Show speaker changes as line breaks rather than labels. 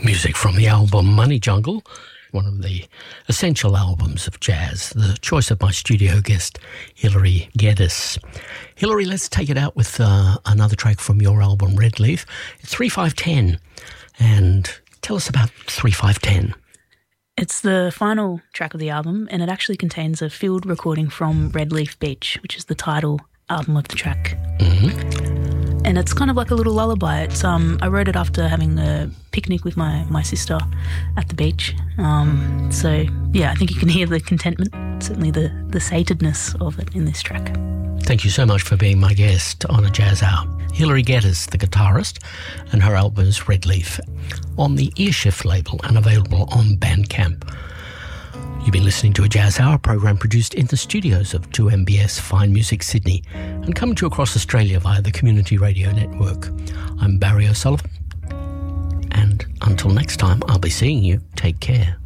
Music from the album Money Jungle, one of the essential albums of jazz, the choice of my studio guest, Hilary Geddes. Hilary, let's take it out with another track from your album, Red Leaf. It's 3510, and tell us about 3510.
It's the final track of the album, and it actually contains a field recording from Red Leaf Beach, which is the title album of the track. Mm-hmm. And it's kind of like a little lullaby. It's I wrote it after having a picnic with my sister at the beach. So, yeah, I think you can hear the contentment, certainly the satedness of it in this track.
Thank you so much for being my guest on A Jazz Hour. Hilary Geddes, the guitarist, and her album is Red Leaf, on the Earshift label and available on Bandcamp. You've been listening to A Jazz Hour, program produced in the studios of 2MBS Fine Music Sydney and coming to you across Australia via the Community Radio Network. I'm Barry O'Sullivan, and until next time, I'll be seeing you. Take care.